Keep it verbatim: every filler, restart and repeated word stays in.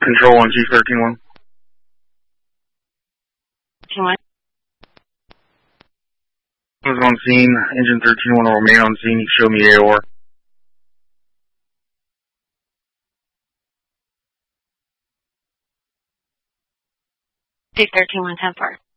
Control on G thirteen one. What? Was on scene. Engine thirteen one will remain on scene. You show me A O R. G thirteen one ten four.